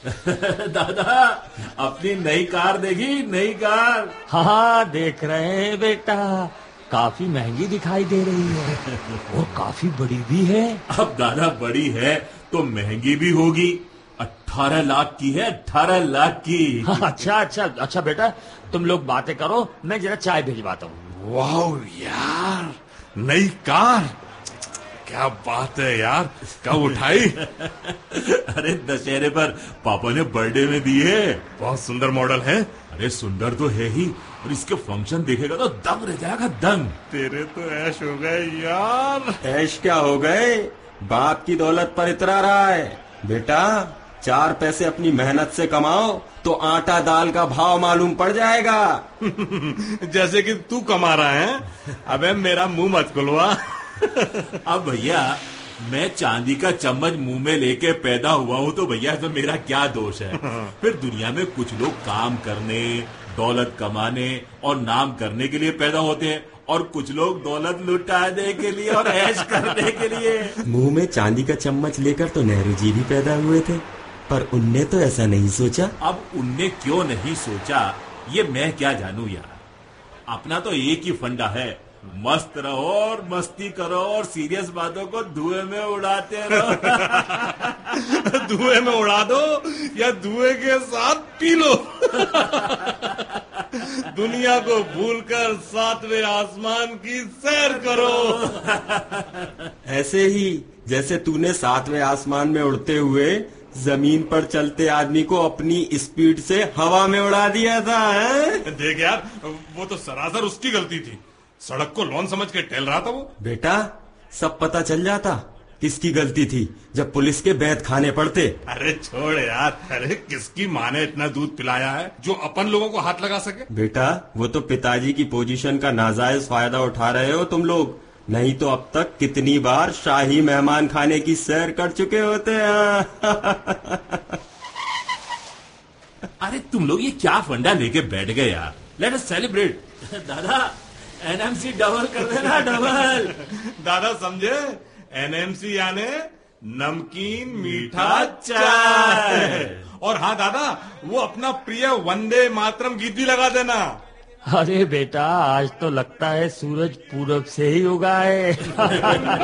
दादा, अपनी नई कार देखी? नई कार। हाँ देख रहे हैं बेटा, काफी महंगी दिखाई दे रही है और काफी बड़ी भी है। अब दादा बड़ी है तो महंगी भी होगी। 18 लाख की है, 18 लाख की। हाँ, अच्छा अच्छा अच्छा बेटा, तुम लोग बातें करो, मैं जरा चाय भिजवाता हूँ। वाह यार, नई कार, क्या बात है यार, कब उठाई? अरे दशहरे पर पापा ने बर्थडे में दी है। बहुत सुंदर मॉडल है। अरे सुंदर तो है ही, और इसके फंक्शन देखेगा तो दम रह जाएगा, दम। तेरे तो ऐश हो गए यार। ऐश क्या हो गए, बाप की दौलत पर इतरा रहा है। बेटा 4 पैसे अपनी मेहनत से कमाओ तो आटा दाल का भाव मालूम पड़ जाएगा। जैसे कि तू कमा रहा है। अबे मेरा मुंह मत खुलवा। अब भैया, मैं चांदी का चम्मच मुंह में लेके पैदा हुआ हूँ तो भैया तो मेरा क्या दोष है? फिर दुनिया में कुछ लोग काम करने, दौलत कमाने और नाम करने के लिए पैदा होते हैं, और कुछ लोग दौलत लुटाने के लिए और ऐश करने के लिए। मुंह में चांदी का चम्मच लेकर तो नेहरू जी भी पैदा हुए थे, पर उनने तो ऐसा नहीं सोचा। अब उनने क्यों नहीं सोचा, ये मैं क्या जानू यार। अपना तो एक ही फंडा है, मस्त रहो और मस्ती करो और सीरियस बातों को धुएं में उड़ाते रहो। धुएं में उड़ा दो या धुएं के साथ पी लो। दुनिया को भूलकर 7वें आसमान की सैर करो। ऐसे ही जैसे तूने 7वें आसमान में उड़ते हुए जमीन पर चलते आदमी को अपनी स्पीड से हवा में उड़ा दिया था, है? देख यार, वो तो सरासर उसकी गलती थी। सड़क को लॉन समझ के टहल रहा था वो। बेटा सब पता चल जाता किसकी गलती थी जब पुलिस के बैत खाने पड़ते। अरे छोड़ यार, अरे किसकी माँ ने इतना दूध पिलाया है जो अपन लोगों को हाथ लगा सके? बेटा वो तो पिताजी की पोजीशन का नाजायज फायदा उठा रहे हो तुम लोग, नहीं तो अब तक कितनी बार शाही मेहमान खाने की सैर कर चुके होते हैं। अरे तुम लोग ये क्या फंडा लेके बैठ गए यार? Let us celebrate. दादा एनएमसी डबल कर देना, डबल। दादा समझे, एनएमसी यानी नमकीन मीठा चाय। और हाँ दादा, वो अपना प्रिय वंदे मातरम गीत भी लगा देना। अरे बेटा, आज तो लगता है सूरज पूरब से ही उगा है।